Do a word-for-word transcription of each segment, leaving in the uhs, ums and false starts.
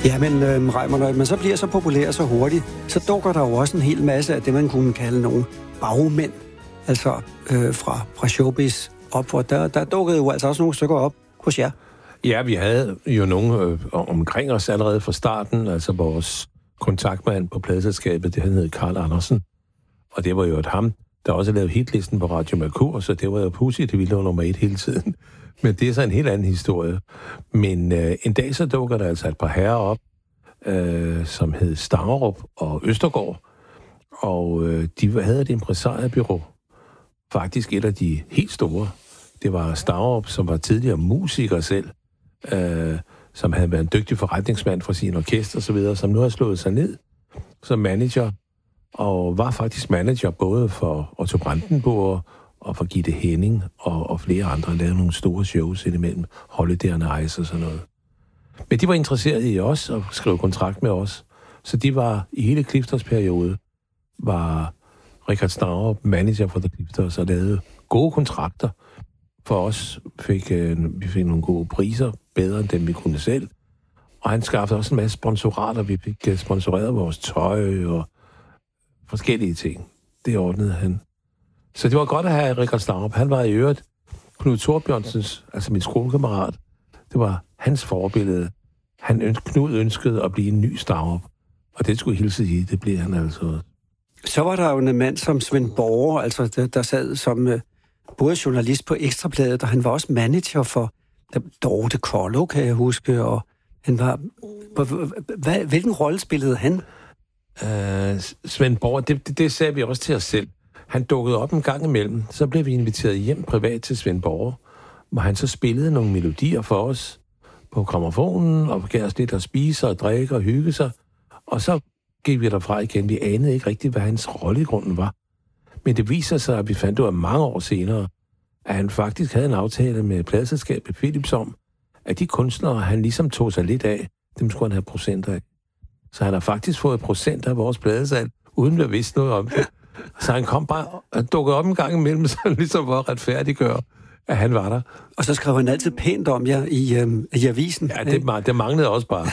Ja, men øh, Reimer, når man så bliver så populær så hurtigt, så dukker der jo også en hel masse af det, man kunne kalde nogle bagmænd. Altså øh, fra, fra showbiz op, hvor der, der dukkede jo altså også nogle stykker op hos jer. Ja, vi havde jo nogen øh, omkring os allerede fra starten, altså vores kontaktmand på pladeselskabet, det han hed Carl Andersen. Og det var jo et ham, der også lavede hitlisten på Radio Mercur, så det var jo pudsigt, det ville nummer et hele tiden. Men det er så en helt anden historie. Men øh, en dag så dukker der altså et par herrer op, øh, som hed Stangerup og Østergaard. Og øh, de havde et impresariebureau. Faktisk et af de helt store. Det var Stangerup, som var tidligere musiker selv, øh, som havde været en dygtig forretningsmand for sin orkester og så videre, som nu har slået sig ned som manager, og var faktisk manager både for Otto Brandenburg og for Gitte Henning og, og flere andre, lavede nogle store shows indimellem, Holiday on Ice og sådan noget. Men de var interesserede i os og skrev kontrakt med os, så de var i hele Clifters periode, var Richard Stangerup manager for The Clifters og lavede gode kontrakter for os. Fik, øh, vi fik nogle gode priser, bedre end dem vi kunne selv. Og han skaffede også en masse sponsorater. Vi fik uh, sponsoreret vores tøj og forskellige ting. Det ordnede han. Så det var godt at have Richard Stangerup. Han var i øvrigt Knud Thorbjørnsens, altså min skolekammerat. Det var hans forbillede. Han ønsk, Knud ønskede at blive en ny Stangerup. Og det skulle hilse sige, det blev han altså. Så var der jo en mand som Svend Borger, altså der, der sad som uh, både journalist på Ekstrabladet, og han var også manager for Dorte Kollo, kan jeg huske, og han var... Hvad, hvilken rolle spillede han? Uh, Svend Borger, det, det, det sagde vi også til os selv. Han dukkede op en gang imellem, så blev vi inviteret hjem privat til Svend Borger, hvor han så spillede nogle melodier for os på grammofonen, og gav os lidt at spise og drikke og hygge sig, og så gik vi derfra igen. Vi anede ikke rigtigt, hvad hans rolle i grunden var. Men det viser sig, at vi fandt ud af mange år senere, at han faktisk havde en aftale med pladeselskabet Philips om, at de kunstnere, han ligesom tog sig lidt af, dem skulle han have procenter af. Så han har faktisk fået procent af vores pladesalg, uden at vidste noget om det. Så han kom bare og dukkede op en gang imellem, så han ligesom var retfærdiggøre, at han var der. Og så skrev han altid pænt om jer i, øhm, i avisen. Ja, det, det manglede også bare.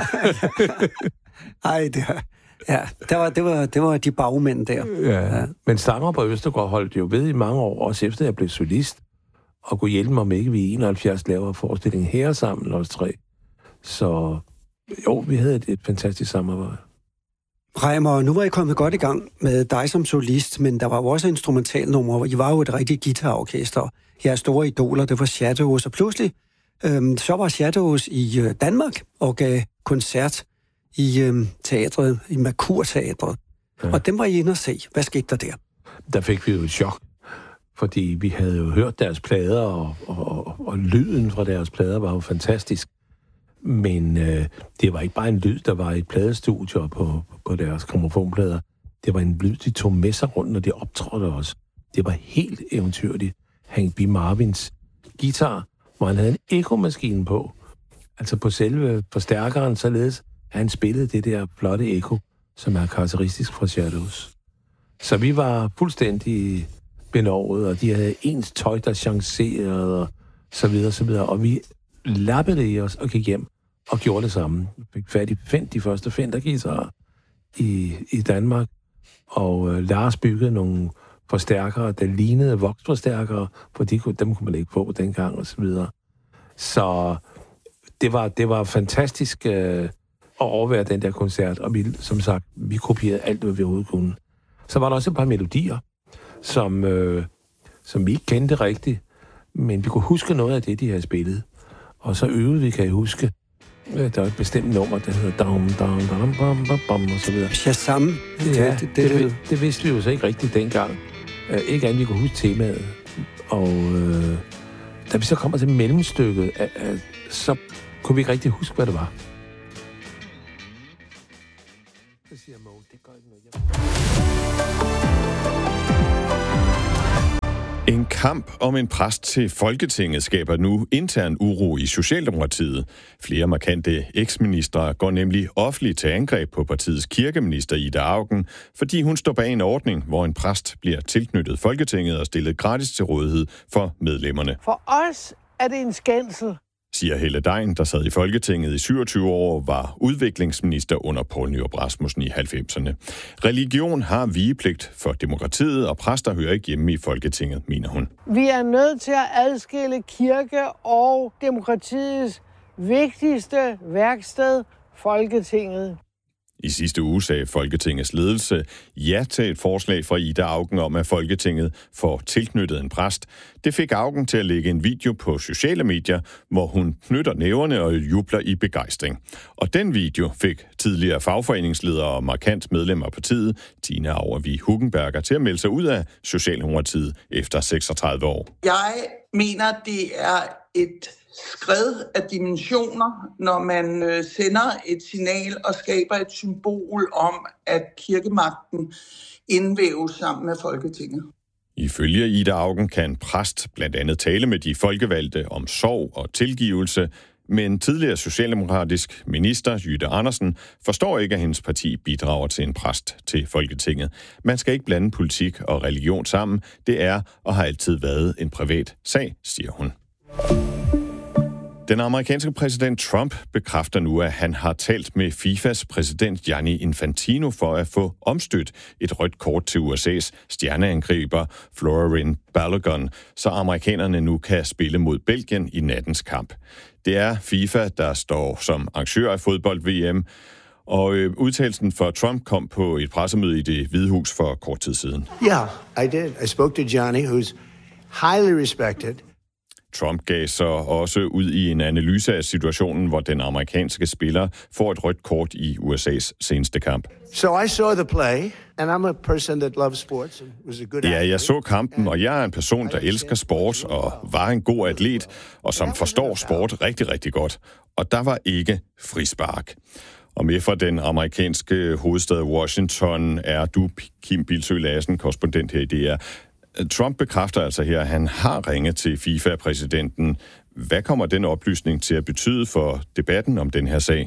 Ej, det var... Ja, det var, det, var, det var de bagmænd der. Ja. Ja. Men Stangerup og Østergaard holdt jo ved i mange år, også efter jeg blev solist, og kunne hjælpe mig, om ikke vi i enoghalvfjerds laver forestilling her sammen, os tre. Så jo, vi havde et, et fantastisk samarbejde. Reimer, nu var I kommet godt i gang med dig som solist, men der var jo også instrumentalnumre, hvor I var jo et rigtigt guitarorkester. Jeres store idoler, det var Shadows, og pludselig øhm, så var Shadows i øh, Danmark og gav koncert i øhm, teatret, i Mercur-teatret. Ja. Og dem var I inde og se. Hvad skete der der? Der fik vi jo et chok, fordi vi havde jo hørt deres plader, og, og, og, og lyden fra deres plader var jo fantastisk. Men øh, det var ikke bare en lyd, der var i et pladestudie på, på deres grammofonplader. Det var en lyd, de tog med sig rundt, når de optrådte også. Det var helt eventyrligt. Hank B. Marvins guitar, hvor han havde en ekomaskine på. Altså på selve forstærkeren, således at han spillede det der flotte eko, som er karakteristisk fra Shadows. Så vi var fuldstændig benovet, og de havde ens tøj, der chancerede, og så videre, så videre. Og vi lappede i os og gik hjem og gjorde det samme. Vi fik fat i Fend, de første Fender-guitarer i, i Danmark, og øh, Lars byggede nogle forstærkere, der lignede voksforstærkere, for de, dem kunne man ikke få dengang, og så videre. Så det var, det var fantastisk øh, at overvære den der koncert, og vi, som sagt, vi kopierede alt, hvad vi overhovedet kunne. Så var der også et par melodier, som, øh, som vi ikke kendte rigtigt, men vi kunne huske noget af det, de havde spillet. Og så øvede vi, kan jeg huske, der var et bestemt nummer, der hedder dam, dam, dam, bam, bam, bam, og så videre. Shazam. Ja, det, det, det, det, det vidste vi jo så ikke rigtigt dengang. Uh, ikke andet, vi kunne huske temaet. Og uh, da vi så kommer til mellemstykket, uh, uh, så kunne vi ikke rigtig huske, hvad det var. Så siger Mo, det gør ikke noget. En kamp om en præst til Folketinget skaber nu intern uro i Socialdemokratiet. Flere markante eksministre går nemlig offentligt til angreb på partiets kirkeminister Ida Auken, fordi hun står bag en ordning, hvor en præst bliver tilknyttet Folketinget og stillet gratis til rådighed for medlemmerne. For os er det en skændsel, siger Helle Degn, der sad i Folketinget i syvogtyve år, var udviklingsminister under Poul Nyrup Rasmussen i halvfemserne. Religion har vigepligt for demokratiet, og præster hører ikke hjemme i Folketinget, mener hun. Vi er nødt til at adskille kirke og demokratiets vigtigste værksted, Folketinget. I sidste uge sagde Folketingets ledelse ja til et forslag fra Ida Auken om, at Folketinget får tilknyttet en præst. Det fik Auken til at lægge en video på sociale medier, hvor hun knytter næverne og jubler i begejstring. Og den video fik tidligere fagforeningsleder og markant medlem af partiet, Tina Auervig Huggenberger, til at melde sig ud af Socialdemokratiet efter seksogtredive år. Jeg mener, det er et skred af dimensioner, når man øh, sender et signal og skaber et symbol om, at kirkemagten indvæves sammen med Folketinget. Ifølge Ida Auken kan en præst blandt andet tale med de folkevalgte om sorg og tilgivelse, men tidligere socialdemokratisk minister Jytte Andersen forstår ikke, at hendes parti bidrager til en præst til Folketinget. Man skal ikke blande politik og religion sammen. Det er og har altid været en privat sag, siger hun. Den amerikanske præsident Trump bekræfter nu, at han har talt med FIFAs præsident Gianni Infantino for at få omstødt et rødt kort til U S A's stjerneangriber Florin Balogun, så amerikanerne nu kan spille mod Belgien i nattens kamp. Det er FIFA, der står som arrangør af fodbold-V M, og øh, udtalelsen for Trump kom på et pressemøde i Det Hvide Hus for kort tid siden. Yeah, I did. I spoke to Johnny, who's highly respected. Trump gav så også ud i en analyse af situationen, hvor den amerikanske spiller får et rødt kort i U S A's seneste kamp. So I saw the play, and I'm a person that loves sports and was a good athlete. Ja, jeg så kampen, og jeg er en person, der elsker sport og var en god atlet, og som forstår sport rigtig, rigtig godt. Og der var ikke frispark. Og med fra den amerikanske hovedstad Washington er du, Kim Bilsøe Lassen, korrespondent her i D R. Trump bekræfter altså her, at han har ringet til FIFA-præsidenten. Hvad kommer den oplysning til at betyde for debatten om den her sag?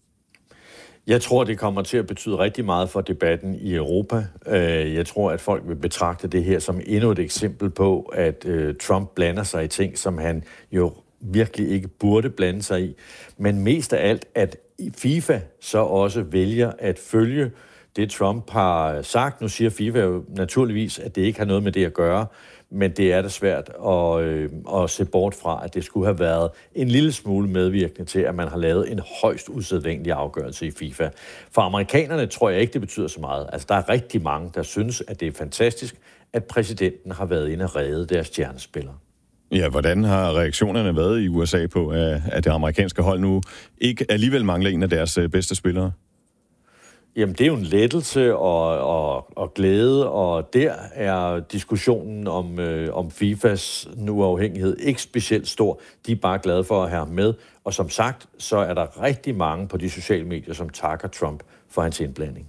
Jeg tror, det kommer til at betyde rigtig meget for debatten i Europa. Jeg tror, at folk vil betragte det her som endnu et eksempel på, at Trump blander sig i ting, som han jo virkelig ikke burde blande sig i. Men mest af alt, at FIFA så også vælger at følge det, Trump har sagt. Nu siger FIFA jo naturligvis, at det ikke har noget med det at gøre, men det er da svært at, øh, at se bort fra, at det skulle have været en lille smule medvirkende til, at man har lavet en højst usædvanlig afgørelse i FIFA. For amerikanerne tror jeg ikke, det betyder så meget. Altså, der er rigtig mange, der synes, at det er fantastisk, at præsidenten har været inde og redde deres stjernespillere. Ja, hvordan har reaktionerne været i U S A på, at det amerikanske hold nu ikke alligevel mangler en af deres bedste spillere? Jamen, det er jo en lettelse og, og, og glæde, og der er diskussionen om, øh, om FIFAs uafhængighed ikke specielt stor. De er bare glade for at have ham med, og som sagt, så er der rigtig mange på de sociale medier, som takker Trump for hans indblanding.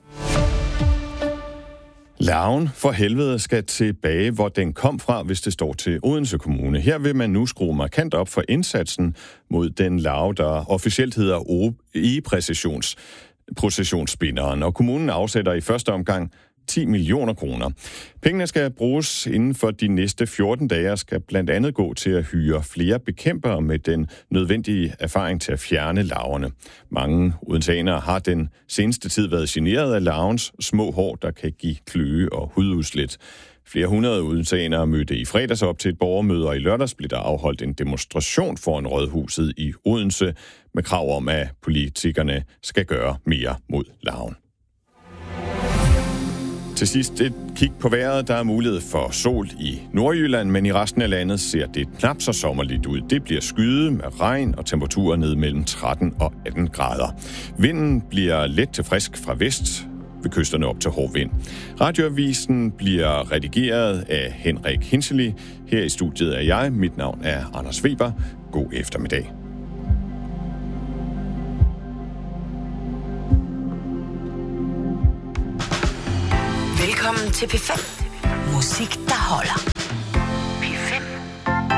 Larven for helvede skal tilbage, hvor den kom fra, hvis det står til Odense Kommune. Her vil man nu skrue markant op for indsatsen mod den larve, der officielt hedder E-præcisions. processionsspinderen, og kommunen afsætter i første omgang ti millioner kroner. Pengene skal bruges inden for de næste fjorten dage, og skal blandt andet gå til at hyre flere bekæmpere med den nødvendige erfaring til at fjerne larverne. Mange odenseanere har den seneste tid været generet af larvens små hår, der kan give kløe og hududslæt. Flere hundrede odenseanere mødte i fredags op til et borgermøde, og i lørdags blev der afholdt en demonstration foran Rådhuset i Odense med krav om, at politikerne skal gøre mere mod larven. Til sidst et kig på vejret. Der er mulighed for sol i Nordjylland, men i resten af landet ser det knap så sommerligt ud. Det bliver skyet med regn og temperaturer ned mellem tretten og atten grader. Vinden bliver let til frisk fra vest, ved kysterne op til hård vind. Radioavisen bliver redigeret af Henrik Hinchely. Her i studiet er jeg. Mit navn er Anders Weber. God eftermiddag. Velkommen til P fem. Musik, der holder.